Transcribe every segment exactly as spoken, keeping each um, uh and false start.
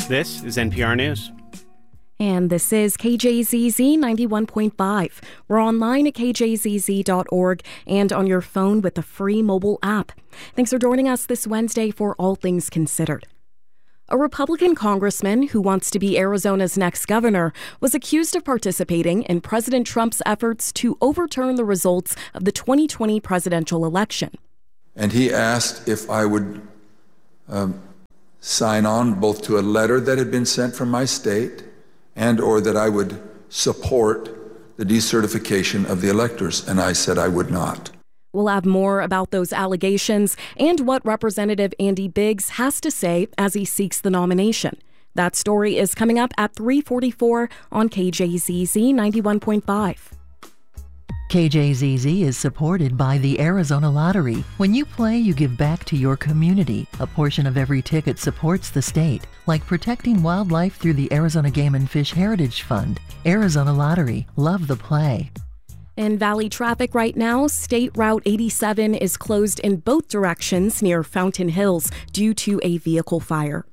This is N P R News. And this is K J Z Z ninety-one point five. We're online at K J Z Z dot org and on your phone with the free mobile app. Thanks for joining us this Wednesday for All Things Considered. A Republican congressman who wants to be Arizona's next governor was accused of participating in President Trump's efforts to overturn the results of the twenty twenty presidential election. And he asked if I would um, sign on both to a letter that had been sent from my state and or that I would support the decertification of the electors. And I said I would not. We'll have more about those allegations and what Representative Andy Biggs has to say as he seeks the nomination. That story is coming up at three forty-four on K J Z Z ninety-one point five. K J Z Z is supported by the Arizona Lottery. When you play, you give back to your community. A portion of every ticket supports the state, like protecting wildlife through the Arizona Game and Fish Heritage Fund. Arizona Lottery. Love the play. In Valley traffic right now, State Route eighty-seven is closed in both directions near Fountain Hills due to a vehicle fire.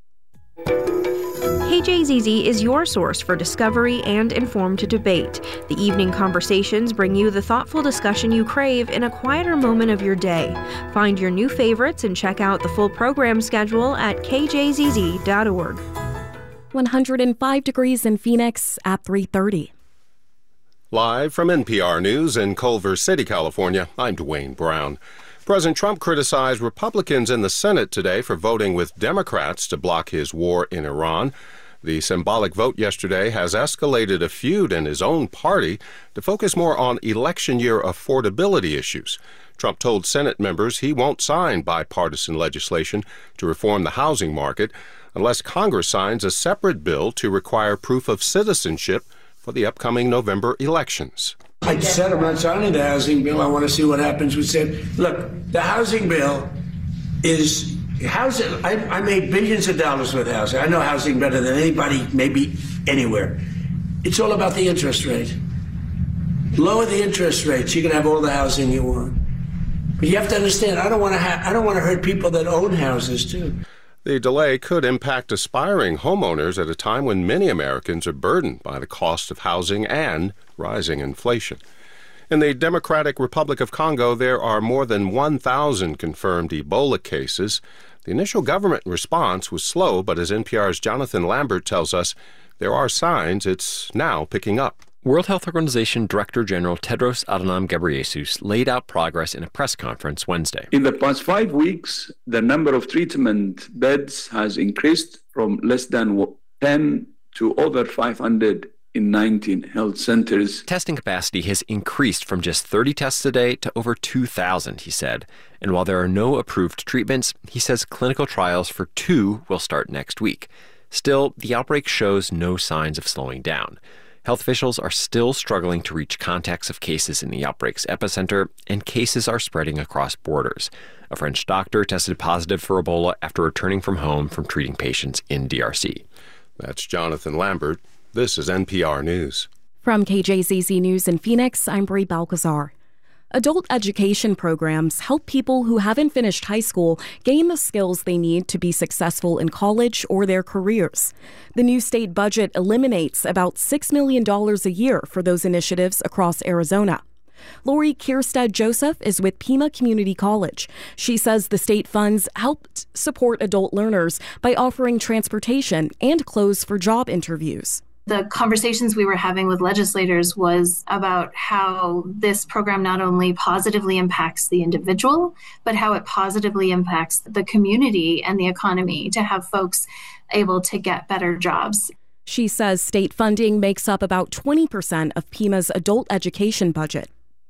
K J Z Z is your source for discovery and informed debate. The evening conversations bring you the thoughtful discussion you crave in a quieter moment of your day. Find your new favorites and check out the full program schedule at K J Z Z dot org. one hundred five degrees in Phoenix at three thirty. Live from N P R News in Culver City, California, I'm Dwayne Brown. President Trump criticized Republicans in the Senate today for voting with Democrats to block his war in Iran. The symbolic vote yesterday has escalated a feud in his own party to focus more on election year affordability issues. Trump told Senate members he won't sign bipartisan legislation to reform the housing market unless Congress signs a separate bill to require proof of citizenship for the upcoming November elections. I said I'm not signing the housing bill. I want to see what happens. We said, look, the housing bill is housing. I, I made billions of dollars with housing. I know housing better than anybody, maybe anywhere. It's all about the interest rate. Lower the interest rates, you can have all the housing you want. But you have to understand, I don't want to ha- I don't want to hurt people that own houses too. The delay could impact aspiring homeowners at a time when many Americans are burdened by the cost of housing and rising inflation. In the Democratic Republic of Congo, there are more than one thousand confirmed Ebola cases. The initial government response was slow, but as N P R's Jonathan Lambert tells us, there are signs it's now picking up. World Health Organization Director General Tedros Adhanom Ghebreyesus laid out progress in a press conference Wednesday. In the past five weeks, the number of treatment beds has increased from less than ten to over five hundred in nineteen health centers. Testing capacity has increased from just thirty tests a day to over two thousand, he said. And while there are no approved treatments, he says clinical trials for two will start next week. Still, the outbreak shows no signs of slowing down. Health officials are still struggling to reach contacts of cases in the outbreak's epicenter, and cases are spreading across borders. A French doctor tested positive for Ebola after returning from home from treating patients in D R C. That's Jonathan Lambert. This is N P R News. From K J Z Z News in Phoenix, I'm Brie Balcazar. Adult education programs help people who haven't finished high school gain the skills they need to be successful in college or their careers. The new state budget eliminates about six million dollars a year for those initiatives across Arizona. Lori Kierstead Joseph is with Pima Community College. She says the state funds helped support adult learners by offering transportation and clothes for job interviews. The conversations we were having with legislators was about how this program not only positively impacts the individual, but how it positively impacts the community and the economy to have folks able to get better jobs. She says state funding makes up about twenty percent of Pima's adult education budget.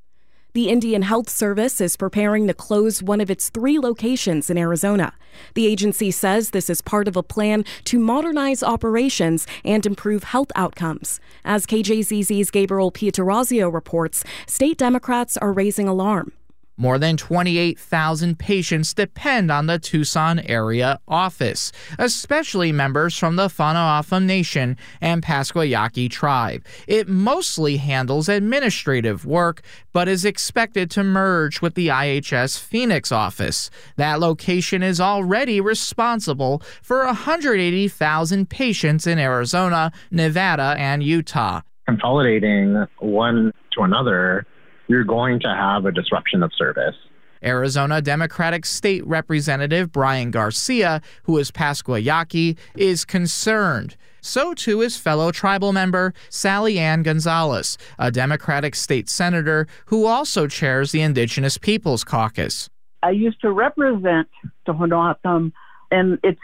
The Indian Health Service is preparing to close one of its three locations in Arizona. The agency says this is part of a plan to modernize operations and improve health outcomes. As K J Z Z's Gabriel Pietrorazio reports, state Democrats are raising alarm. More than twenty-eight thousand patients depend on the Tucson area office, especially members from the Fana'afam Nation and Pasquayaqui tribe. It mostly handles administrative work, but is expected to merge with the I H S Phoenix office. That location is already responsible for one hundred eighty thousand patients in Arizona, Nevada, and Utah. Consolidating one to another, you're going to have a disruption of service. Arizona Democratic State Representative Brian Garcia, who is Pasquayaqui, is concerned. So too is fellow tribal member Sally Ann Gonzalez, a Democratic state senator who also chairs the Indigenous Peoples Caucus. I used to represent Tohono O'odham, and it's